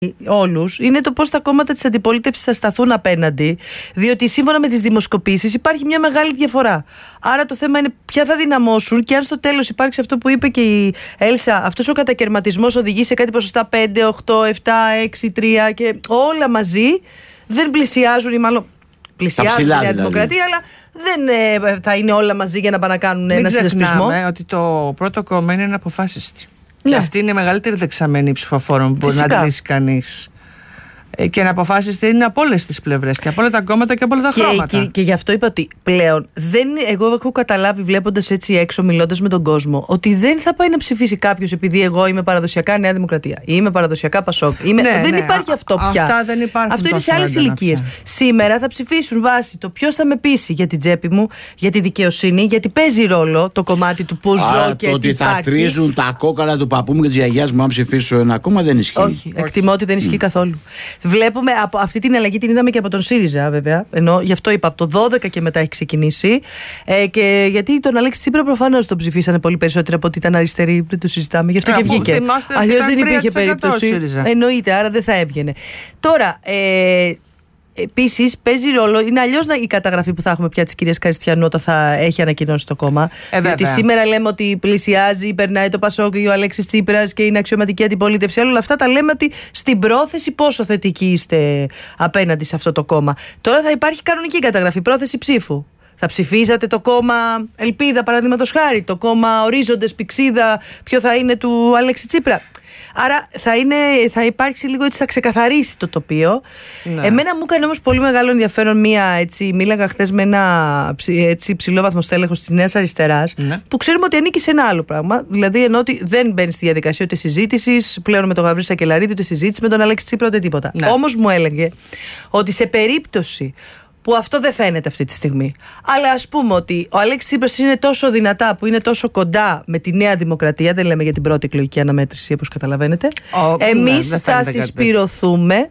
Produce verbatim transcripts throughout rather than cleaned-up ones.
όλους είναι το πώς τα κόμματα της αντιπολίτευσης θα σταθούν απέναντι, διότι σύμφωνα με τις δημοσκοπήσεις υπάρχει μια μεγάλη διαφορά. Άρα το θέμα είναι ποια θα δυναμώσουν και αν στο τέλος υπάρξει αυτό που είπε και η Έλσα, αυτός ο κατακερματισμός οδηγεί σε κάτι ποσοστά πέντε, οκτώ, επτά, έξι, τρία και όλα μαζί δεν πλησιάζουν ή μάλλον πλησιάζουν τη Νέα δηλαδή. Δημοκρατία, αλλά δεν ε, θα είναι όλα μαζί για να πάνε να κάνουν ένα συνασπισμό. Μην ξεχνάμε ότι το πρώτο κόμμα είναι αναποφάσιστη. Ναι. Και αυτή είναι η μεγαλύτερη δεξαμενή ψηφοφόρων που μπορεί να αντιλήσει κανείς. Και να αποφάσιστε είναι από όλες τις πλευρές και από όλα τα κόμματα και από όλα τα και, χρώματα. Και, και γι' αυτό είπα ότι πλέον δεν, εγώ έχω καταλάβει βλέποντας έτσι έξω, μιλώντας με τον κόσμο, ότι δεν θα πάει να ψηφίσει κάποιος επειδή εγώ είμαι παραδοσιακά Νέα Δημοκρατία ή είμαι παραδοσιακά Πασόκ. Είμαι, ναι, δεν ναι, υπάρχει α, αυτό πια. Αυτά δεν υπάρχουν. Αυτό είναι σε άλλες ηλικίες. Σήμερα θα ψηφίσουν βάσει το ποιος θα με πείσει για την τσέπη μου, για τη δικαιοσύνη, γιατί παίζει ρόλο το κομμάτι του πώς ζω και το ότι θα υπάρχει. τρίζουν τα κόκαλα του παππού μου και της γιαγιάς μου αν ψηφίσω ένα κόμμα δεν ισχύει. Όχι, εκτιμώ ότι δεν ισχύει mm. καθόλου. Βλέπουμε από αυτή την αλλαγή την είδαμε και από τον ΣΥΡΙΖΑ, βέβαια. Ενώ γι' αυτό είπα από το δώδεκα και μετά έχει ξεκινήσει. Ε, και γιατί τον Αλέξη Τσίπρα προφανώς τον ψηφίσανε πολύ περισσότερο από ότι ήταν αριστεροί. Δεν το συζητάμε. Γι' αυτό ε, και βγήκε. Αλλιώς δεν υπήρχε περίπτωση. Εννοείται, άρα δεν θα έβγαινε. Τώρα. Ε, Επίσης, παίζει ρόλο, είναι αλλιώς η καταγραφή που θα έχουμε πια της κυρίας Καριστιανού όταν θα έχει ανακοινώσει το κόμμα. Ε, διότι σήμερα λέμε ότι πλησιάζει, περνάει το Πασόκ και ο Αλέξης Τσίπρας και είναι αξιωματική αντιπολίτευση. Όλα αυτά τα λέμε ότι στην πρόθεση πόσο θετικοί είστε απέναντι σε αυτό το κόμμα. Τώρα θα υπάρχει κανονική καταγραφή, πρόθεση ψήφου. Θα ψηφίζατε το κόμμα Ελπίδα, παραδείγματος χάρη, το κόμμα Ορίζοντες, Πηξίδα, ποιο θα είναι του Αλέξη Τσίπρα. Άρα θα, είναι, θα υπάρξει λίγο έτσι, θα ξεκαθαρίσει το τοπίο. Ναι. Εμένα μου έκανε όμως πολύ μεγάλο ενδιαφέρον μία έτσι. Μίλαγα χθες με ένα έτσι, ψηλό βαθμό στέλεχος της Νέας Αριστεράς, ναι. που ξέρουμε ότι ανήκει σε ένα άλλο πράγμα. Δηλαδή ενώ ότι δεν μπαίνει στη διαδικασία ούτε συζήτησης πλέον με τον Γαβρίλη Σακελαρίδη, ούτε συζήτηση με τον Αλέξη Τσίπρα, ούτε τίποτα. Ναι. Όμως μου έλεγε ότι σε περίπτωση που αυτό δεν φαίνεται αυτή τη στιγμή. Αλλά ας πούμε ότι ο Αλέξης Τσίπρας είναι τόσο δυνατά, που είναι τόσο κοντά με τη Νέα Δημοκρατία, δεν λέμε για την πρώτη εκλογική αναμέτρηση, όπως καταλαβαίνετε. Oh, εμείς ναι, θα συσπηρωθούμε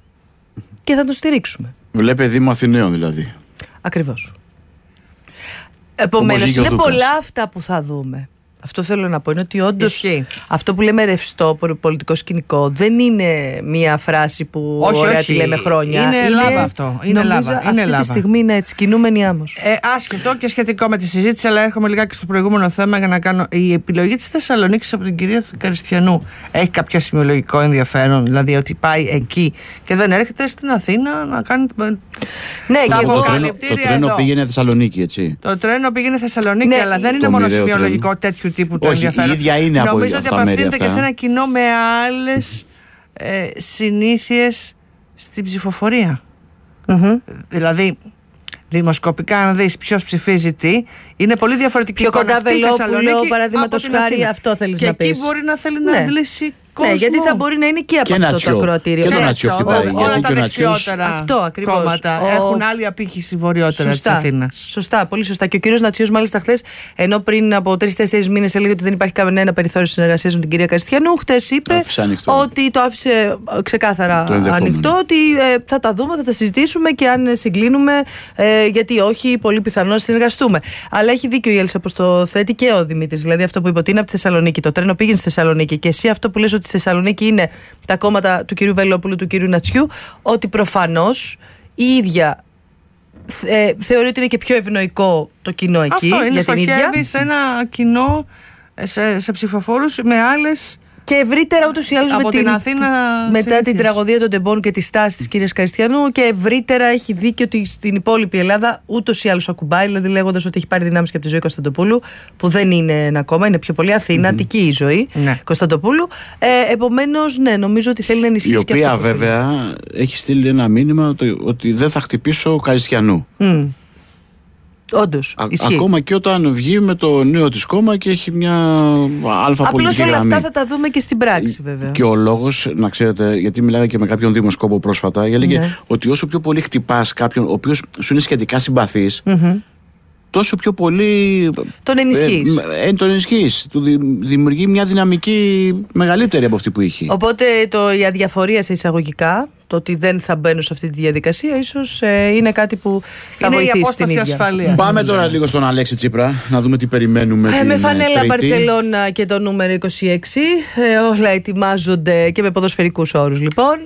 και θα τον στηρίξουμε. Βλέπε Δήμο Αθηναίων δηλαδή. Ακριβώς. Επομένως, είναι πολλά αυτά που θα δούμε. Αυτό θέλω να πω είναι ότι όντως αυτό που λέμε ρευστό πολιτικό σκηνικό δεν είναι μία φράση που όχι, ωραία όχι. τη λέμε χρόνια. Είναι Ελλάδα αυτό. Είναι νομίζω Ελλάδα. Αυτή είναι τη στιγμή είναι έτσι, κινούμενη άμμος. Ε, άσχετο και σχετικό με τη συζήτηση, αλλά έρχομαι λιγάκι στο προηγούμενο θέμα για να κάνω. Η επιλογή της Θεσσαλονίκης από την κυρία Καριστιανού έχει κάποιο σημειολογικό ενδιαφέρον, δηλαδή ότι πάει εκεί και δεν έρχεται στην Αθήνα να κάνει. Ναι, και το, τρένο, το τρένο πήγαινε Θεσσαλονίκη, έτσι. Το τρένο πήγαινε Θεσσαλονίκη, ναι, αλλά δεν είναι μόνο σημειολογικό τέτοιου τύπου το όχι, ενδιαφέρον. Η ίδια είναι από νομίζω ότι απευθύνεται αυτά. και σε ένα κοινό με άλλες ε, συνήθειες στην ψηφοφορία. Mm-hmm. Δηλαδή, δημοσκοπικά, αν δεις ποιος ψηφίζει τι, είναι πολύ διαφορετική πιο εικόνα στη Θεσσαλονίκη. Παραδείγματος χάρη, αυτό θέλεις και να πεις. εκεί μπορεί να θέλει να ναι. αντλήσει. κόσμο. Ναι, γιατί θα μπορεί να είναι και από και αυτό νατσιό. το ακροατήριο. Και ναι, το νατσιό χτυπάει. Όλα τα δεξιότερα κόμματα ο... έχουν άλλη απήχηση βορειότερα της Αθήνας. Σωστά, πολύ σωστά. Και ο κύριος Νατσιός, μάλιστα, χθες, ενώ πριν από τρεις-τέσσερις μήνες έλεγε ότι δεν υπάρχει κανένα περιθώριο συνεργασίας με την κυρία Καριστιανού, χθες είπε ότι το άφησε ξεκάθαρα ανοιχτό, ότι ε, θα τα δούμε, θα τα συζητήσουμε και αν συγκλίνουμε, ε, γιατί όχι, πολύ πιθανό να συνεργαστούμε. Αλλά έχει δίκιο η Έλσα πως το θέτει και ο Δημήτρης. Δηλαδή αυτό που είπε ότι είναι από τη Θεσσαλονίκη, το τρένο πήγαινε στη Θεσσαλονίκη και εσύ αυτό που λες ότι στη Θεσσαλονίκη είναι τα κόμματα του κυρίου Βελόπουλου, του κυρίου Νατσιού, ότι προφανώς η ίδια ε, θεωρεί ότι είναι και πιο ευνοϊκό το κοινό εκεί. Αυτό είναι, για την ίδια. στοχεύει σε ένα κοινό, σε, σε ψηφοφόρους με άλλες. Και ευρύτερα ούτως ή άλλως με την, Αθήνα, μετά συνήθειες. την τραγωδία των τεμπών και τη στάση της κυρίας Καριστιανού, και ευρύτερα έχει δίκιο ότι στην υπόλοιπη Ελλάδα ούτως ή άλλως ακουμπάει, δηλαδή λέγοντας ότι έχει πάρει δυνάμεις και από τη ζωή Κωνσταντοπούλου, που δεν είναι ένα κόμμα, είναι πιο πολύ Αθηνατική mm-hmm. η ζωή ναι. Κωνσταντοπούλου. Ε, επομένως, ναι, νομίζω ότι θέλει να ενισχύσει. Η οποία βέβαια έχει στείλει ένα μήνυμα ότι, ότι δεν θα χτυπήσω Καριστιανού. Mm. Όντως, Α, ακόμα και όταν βγει με το νέο της κόμμα και έχει μια αλφα πολιτική γραμμή. Απλώς όλα αυτά θα τα δούμε και στην πράξη, βέβαια. Και ο λόγος, να ξέρετε, γιατί μιλάγα και με κάποιον δημοσκόπο πρόσφατα, έλεγε ναι. ότι όσο πιο πολύ χτυπάς κάποιον ο οποίος σου είναι σχετικά συμπαθής, mm-hmm. τόσο πιο πολύ τον ενισχύεις. Ε, ε, τον ενισχύεις. Του δημιουργεί μια δυναμική μεγαλύτερη από αυτή που είχε. Οπότε το, η αδιαφορία σε εισαγωγικά το ότι δεν θα μπαίνουν σε αυτή τη διαδικασία ίσως ε, είναι κάτι που θα είναι βοηθήσει η απόσταση την ίδια. ασφαλείας. Πάμε τώρα λίγο στον Αλέξη Τσίπρα να δούμε τι περιμένουμε. Ε, την με φανέλα Τρίτη. Μπαρτσελώνα και το νούμερο είκοσι έξι. Ε, όλα ετοιμάζονται και με ποδοσφαιρικούς όρους λοιπόν.